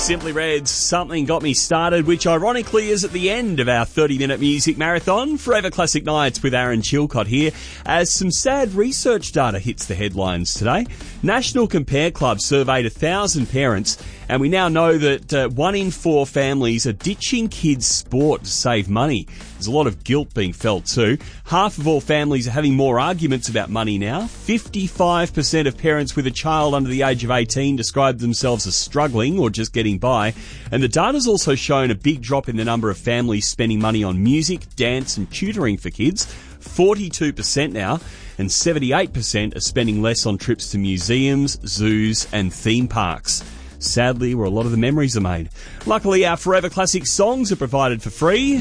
Simply Red's Something Got Me Started, which ironically is at the end of our 30-minute music marathon. Forever Classic Nights with Aaron Chilcott here, as some sad research data hits the headlines today. National Compare Club surveyed 1,000 parents, and we now know that 1 in 4 families are ditching kids' sport to save money. There's a lot of guilt being felt too. Half of all families are having more arguments about money now. 55% of parents with a child under the age of 18 describe themselves as struggling or just getting by. And the data's also shown a big drop in the number of families spending money on music, dance and tutoring for kids. 42% now, and 78% are spending less on trips to museums, zoos and theme parks. Sadly, where a lot of the memories are made. Luckily, our Forever Classic songs are provided for free.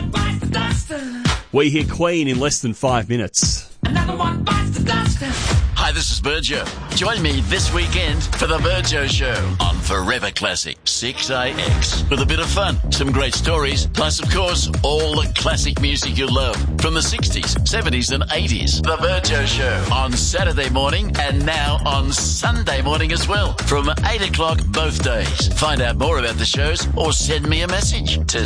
We hear Queen in less than 5 minutes. Another one bites the dust. Hi, this is Virgio. Join me this weekend for the Virgio Show on Forever Classic 6AX. With a bit of fun, some great stories, plus, of course, all the classic music you love from the 60s, 70s and 80s. The Virgio Show on Saturday morning and now on Sunday morning as well from 8 o'clock both days. Find out more about the shows or send me a message to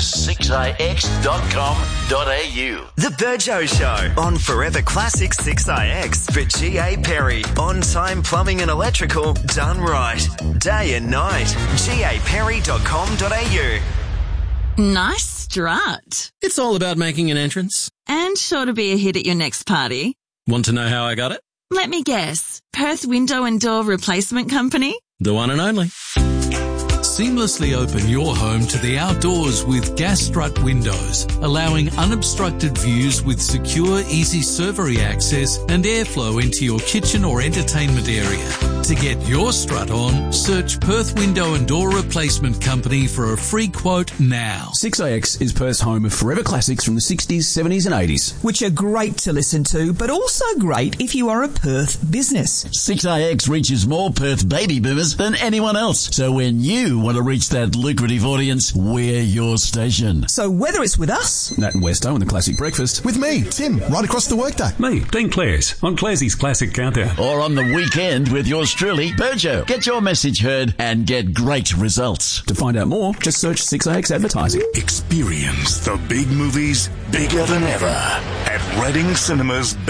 6ix.com.au. The Virgio Show on Forever Classic 6ix for G.A. Perry. On-time plumbing and electrical done right. Day and night. gaperry.com.au. Nice strut. It's all about making an entrance. And sure to be a hit at your next party. Want to know how I got it? Let me guess. Perth Window and Door Replacement Company? The one and only. Seamlessly open your home to the outdoors with Gas Strut windows, allowing unobstructed views with secure, easy servery access and airflow into your kitchen or entertainment area. To get your strut on, search Perth Window and Door Replacement Company for a free quote now. 6AX is Perth's home of forever classics from the 60s, 70s and 80s. Which are great to listen to, but also great if you are a Perth business. 6AX reaches more Perth baby boomers than anyone else. So when you want to reach that lucrative audience, we're your station. So whether it's with us, Nat and Westo and the Classic Breakfast, with me, Tim, right across the workday, me, Dean Clares, on Clarsey's Classic Countdown, or on the weekend with yours truly, Virgio. Get your message heard and get great results. To find out more, just search 6AX Advertising. Experience the big movies bigger than ever at Reading Cinemas.